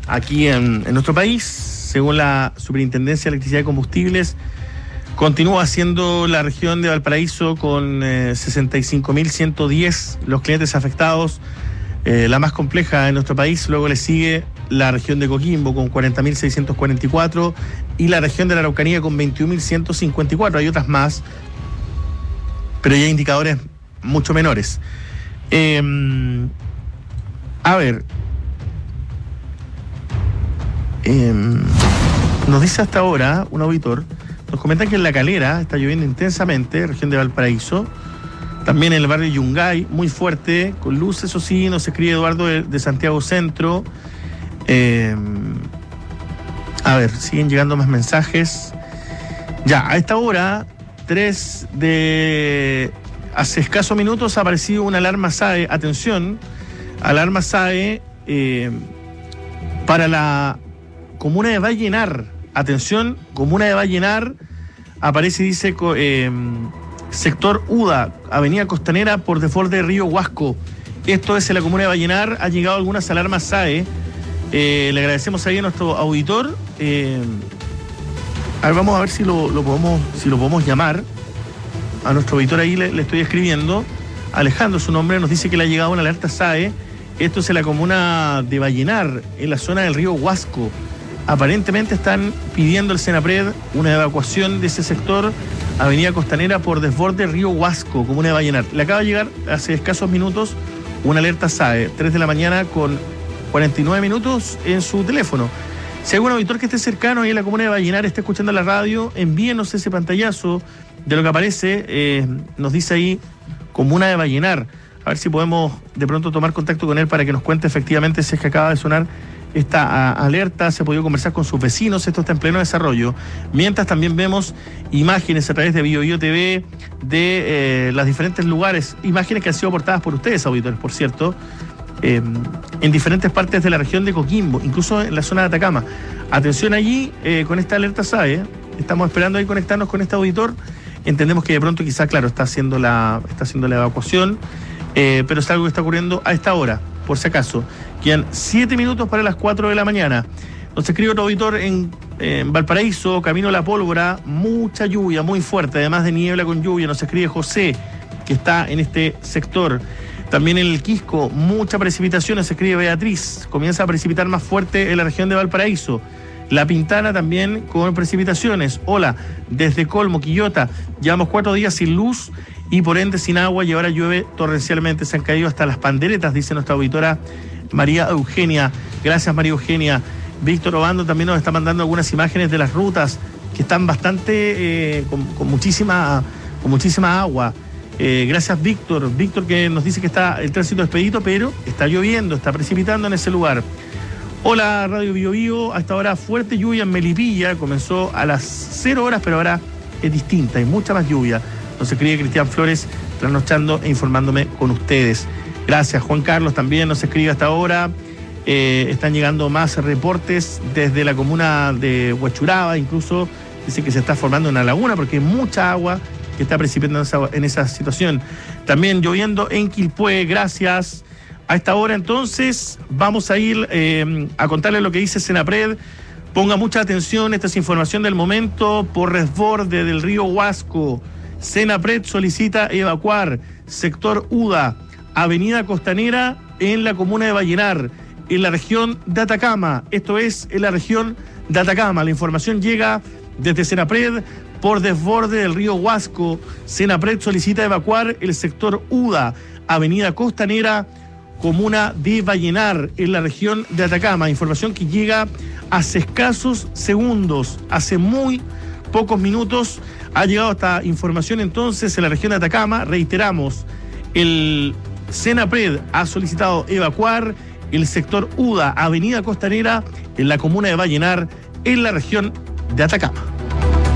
aquí en nuestro país. Según la Superintendencia de Electricidad y Combustibles, continúa siendo la región de Valparaíso con 65.110 los clientes afectados, la más compleja en nuestro país. Luego le sigue la región de Coquimbo con 40.644 y la región de la Araucanía con 21.154. Hay otras más, pero ya hay indicadores mucho menores. Nos dice hasta ahora un auditor, nos comenta que en La Calera está lloviendo intensamente, región de Valparaíso, también en el barrio Yungay, muy fuerte, con luces, eso sí, nos escribe Eduardo de Santiago Centro. Siguen llegando más mensajes. Ya, a esta hora, hace escasos minutos ha aparecido una alarma SAE, atención, alarma SAE para la comuna de Vallenar. Atención, comuna de Vallenar, aparece y dice sector UDA, avenida Costanera por desborde de Río Huasco. Esto es en la comuna de Vallenar. Ha llegado algunas alarmas SAE. Le agradecemos ahí a nuestro auditor. Vamos a ver si lo podemos llamar. A nuestro auditor ahí le estoy escribiendo. Alejandro, su nombre, nos dice que le ha llegado una alerta SAE. Esto es en la comuna de Vallenar, en la zona del río Huasco. Aparentemente están pidiendo el Senapred una evacuación de ese sector, avenida Costanera por desborde Río Huasco, comuna de Vallenar. Le acaba de llegar hace escasos minutos una alerta SAE, 3 de la mañana con 49 minutos en su teléfono. Si hay algún auditor que esté cercano ahí en la comuna de Vallenar, esté escuchando la radio, envíenos ese pantallazo de lo que aparece. Nos dice ahí comuna de Vallenar. A ver si podemos de pronto tomar contacto con él para que nos cuente efectivamente si es que acaba de sonar esta alerta. Se ha podido conversar con sus vecinos, esto está en pleno desarrollo. Mientras también vemos imágenes a través de BioBio TV de los diferentes lugares, imágenes que han sido aportadas por ustedes, auditores, por cierto, en diferentes partes de la región de Coquimbo, incluso en la zona de Atacama. Atención allí con esta alerta SAE, estamos esperando ahí conectarnos con este auditor. Entendemos que de pronto quizá, claro, está haciendo la evacuación, pero es algo que está ocurriendo a esta hora, por si acaso. Quedan 7 minutos para las 4 de la mañana. Nos escribe otro auditor en Valparaíso, camino a La Pólvora, mucha lluvia, muy fuerte, además de niebla con lluvia. Nos escribe José, que está en este sector. También en el Quisco, mucha precipitación, nos escribe Beatriz. Comienza a precipitar más fuerte en la región de Valparaíso. La Pintana también con precipitaciones. Hola, desde Colmo, Quillota, llevamos 4 días sin luz y por ende sin agua, y ahora llueve torrencialmente. Se han caído hasta las panderetas, dice nuestra auditora María Eugenia. Gracias, María Eugenia. Víctor Obando también nos está mandando algunas imágenes de las rutas que están bastante con muchísima agua. Gracias, Víctor. Víctor, que nos dice que está el tránsito expedito, pero está lloviendo, está precipitando en ese lugar. Hola, Radio BioBio. Hasta ahora fuerte lluvia en Melipilla. Comenzó a las 0 horas, pero ahora es distinta, hay mucha más lluvia. Nos escribe Cristian Flores, trasnochando e informándome con ustedes. Gracias. Juan Carlos también nos escribe hasta ahora. Están llegando más reportes desde la comuna de Huachuraba. Incluso dice que se está formando una laguna porque hay mucha agua que está precipitando en esa situación. También lloviendo en Quilpué. Gracias. A esta hora entonces vamos a ir a contarles lo que dice Senapred. Ponga mucha atención, esta es información del momento. Por resborde del río Huasco, Senapred solicita evacuar sector UDA, avenida Costanera en la comuna de Vallenar, en la región de Atacama. Esto es en la región de Atacama. La información llega desde Senapred. Por desborde del río Huasco, Senapred solicita evacuar el sector UDA, avenida Costanera, comuna de Vallenar, en la región de Atacama. Información que llega hace escasos segundos, hace muy pocos minutos ha llegado esta información entonces en la región de Atacama. Reiteramos, el Senapred ha solicitado evacuar el sector UDA, avenida Costanera, en la comuna de Vallenar, en la región de Atacama.